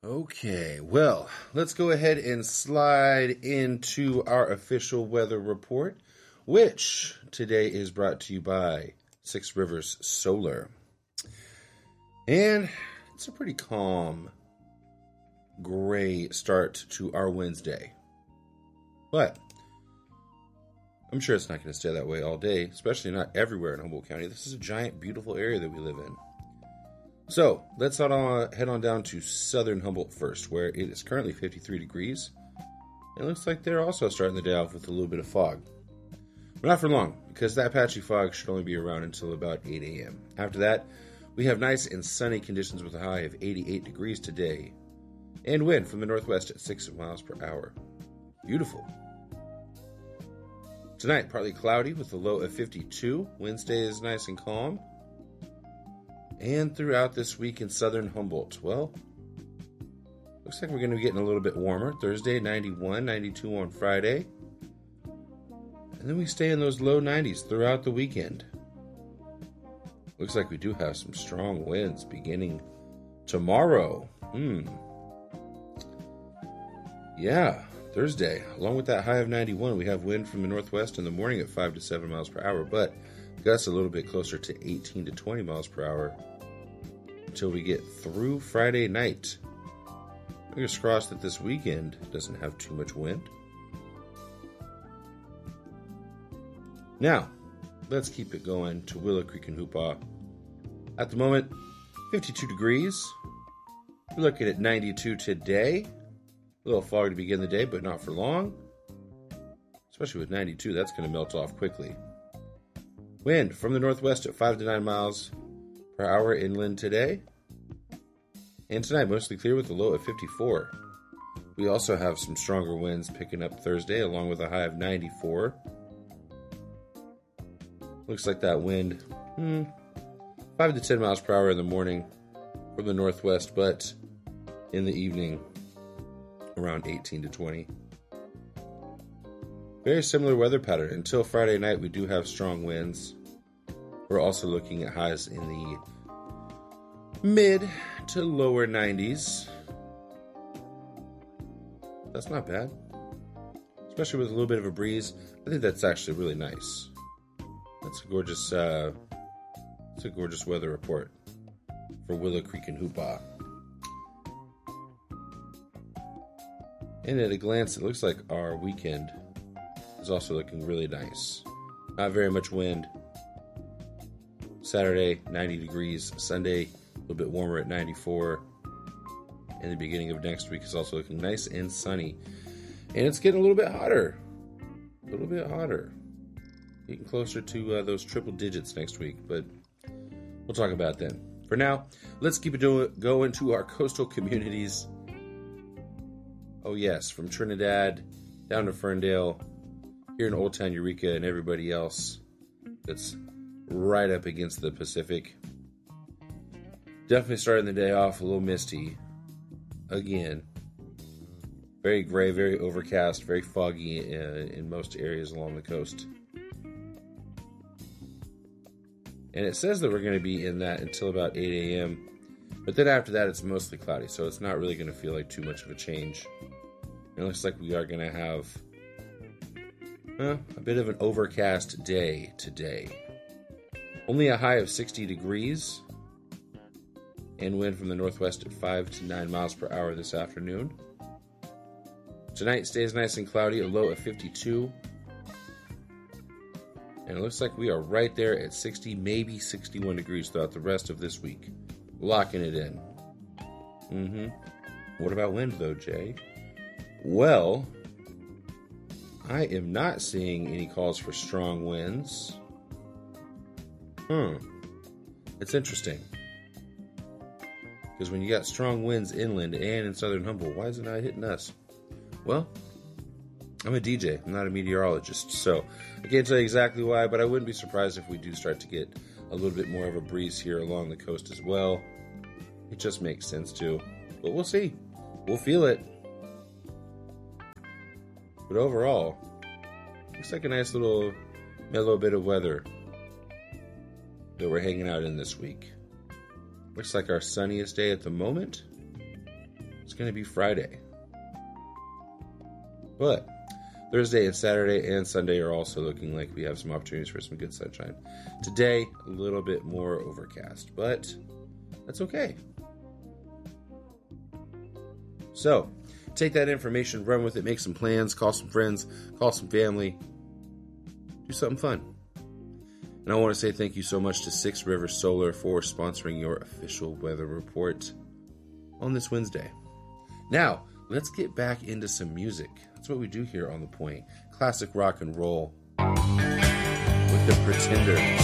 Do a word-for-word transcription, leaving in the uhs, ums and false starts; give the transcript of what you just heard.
Okay, well, let's go ahead and slide into our official weather report, which today is brought to you by Six Rivers Solar. And it's a pretty calm, gray start to our Wednesday. But I'm sure it's not going to stay that way all day, especially not everywhere in Humboldt County. This is a giant, beautiful area that we live in. So, let's head on, head on down to southern Humboldt first, where it is currently fifty-three degrees. It looks like they're also starting the day off with a little bit of fog. But not for long, because that patchy fog should only be around until about eight a.m. After that, we have nice and sunny conditions with a high of eighty-eight degrees today, and wind from the northwest at six miles per hour. Beautiful. Tonight, partly cloudy with a low of fifty-two. Wednesday is nice and calm. And throughout this week in southern Humboldt, well, looks like we're going to be getting a little bit warmer. Thursday, ninety-one, ninety-two on Friday. And then we stay in those low nineties throughout the weekend. Looks like we do have some strong winds beginning tomorrow. Hmm. Yeah, Thursday. Along with that high of ninety-one, we have wind from the northwest in the morning at five to seven miles per hour, but gusts a little bit closer to eighteen to twenty miles per hour until we get through Friday night. Fingers crossed that this weekend doesn't have too much wind. Now, let's keep it going to Willow Creek and Hoopah. At the moment, fifty-two degrees. We're looking at ninety-two today. A little fog to begin the day, but not for long. Especially with ninety-two, that's going to melt off quickly. Wind from the northwest at five to nine miles per hour inland today. And tonight, mostly clear with a low of fifty-four. We also have some stronger winds picking up Thursday, along with a high of ninety-four. Looks like that wind, hmm, five to ten miles per hour in the morning from the northwest, but in the evening, around eighteen to twenty. Very similar weather pattern. Until Friday night, we do have strong winds. We're also looking at highs in the mid to lower nineties. That's not bad. Especially with a little bit of a breeze. I think that's actually really nice. That's a gorgeous, uh, that's a gorgeous weather report for Willow Creek and Hoopah. And at a glance, it looks like our weekend is also looking really nice. Not very much wind. Saturday, ninety degrees. Sunday, a little bit warmer at ninety-four. And the beginning of next week is also looking nice and sunny. And it's getting a little bit hotter. A little bit hotter. Getting closer to uh, those triple digits next week. But we'll talk about that then. For now, let's keep it do- going to our coastal communities. Oh yes, from Trinidad down to Ferndale, here in Old Town Eureka, and everybody else that's right up against the Pacific. Definitely starting the day off a little misty. Again. Very gray, very overcast, very foggy in, in most areas along the coast. And it says that we're going to be in that until about eight a.m. But then after that, it's mostly cloudy, so it's not really going to feel like too much of a change. It looks like we are going to have uh, a bit of an overcast day today. Only a high of sixty degrees. And wind from the northwest at five to nine miles per hour this afternoon. Tonight stays nice and cloudy, a low of fifty-two. And it looks like we are right there at sixty, maybe sixty-one degrees throughout the rest of this week. Locking it in. Mm-hmm. What about wind, though, Jay? Well, I am not seeing any calls for strong winds. Hmm. It's interesting. Because when you got strong winds inland and in southern Humboldt, why is it not hitting us? Well, I'm a D J. I'm not a meteorologist, so I can't tell you exactly why, but I wouldn't be surprised if we do start to get a little bit more of a breeze here along the coast as well. It just makes sense to. But we'll see. We'll feel it. But overall, looks like a nice little mellow bit of weather that we're hanging out in this week. Looks like our sunniest day at the moment. it's going to be Friday. But Thursday and Saturday and Sunday are also looking like we have some opportunities for some good sunshine. Today, a little bit more overcast, but that's okay. So, take that information, run with it, make some plans, call some friends, call some family, do something fun. And I want to say thank you so much to Six Rivers Solar for sponsoring your official weather report on this Wednesday. Now, let's get back into some music. That's what we do here on The Point. Classic rock and roll with The Pretenders.